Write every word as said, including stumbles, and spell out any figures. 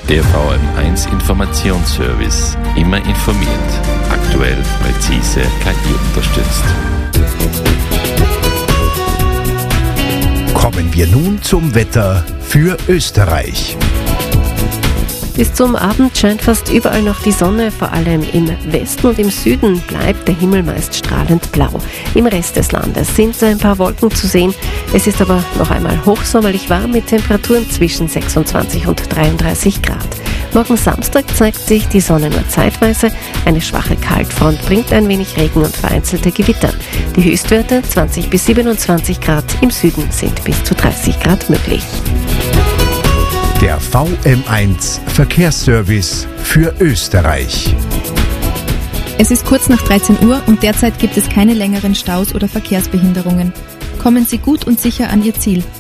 Der V M eins Informationsservice. Immer informiert. Aktuell, präzise, K I unterstützt. Kommen wir nun zum Wetter für Österreich. Bis zum Abend scheint fast überall noch die Sonne, vor allem im Westen und im Süden bleibt der Himmel meist strahlend blau. Im Rest des Landes sind ein paar Wolken zu sehen. Es ist aber noch einmal hochsommerlich warm mit Temperaturen zwischen sechsundzwanzig und dreiunddreißig Grad. Morgen Samstag zeigt sich die Sonne nur zeitweise. Eine schwache Kaltfront bringt ein wenig Regen und vereinzelte Gewitter. Die Höchstwerte zwanzig bis siebenundzwanzig Grad, im Süden sind bis zu dreißig Grad möglich. Der V M eins Verkehrsservice für Österreich. Es ist kurz nach dreizehn Uhr und derzeit gibt es keine längeren Staus oder Verkehrsbehinderungen. Kommen Sie gut und sicher an Ihr Ziel.